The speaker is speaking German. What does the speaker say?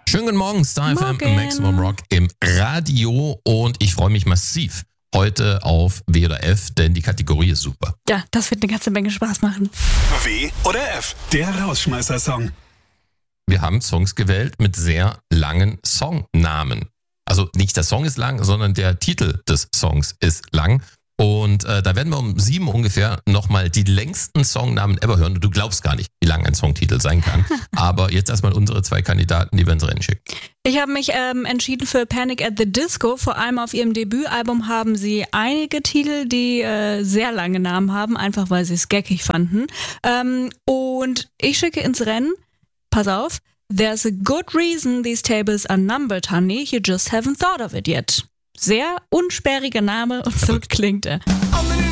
Schönen guten Morgen, Star FM, Maximum Rock im Radio und ich freue mich massiv heute auf W oder F, denn die Kategorie ist super. Ja, das wird eine ganze Menge Spaß machen. W oder F, der Rausschmeißer-Song. Wir haben Songs gewählt mit sehr langen Songnamen. Also nicht der Song ist lang, sondern der Titel des Songs ist lang. Und da werden wir um 7 ungefähr nochmal die längsten Songnamen ever hören. Und du glaubst gar nicht, wie lang ein Songtitel sein kann. Aber jetzt erstmal unsere 2 Kandidaten, die wir ins Rennen schicken. Ich habe mich entschieden für Panic at the Disco. Vor allem auf ihrem Debütalbum haben sie einige Titel, die sehr lange Namen haben, einfach weil sie es geckig fanden. Und ich schicke ins Rennen, pass auf, There's a good reason these tables are numbered, honey. You just haven't thought of it yet. Sehr unsperriger Name und so klingt er.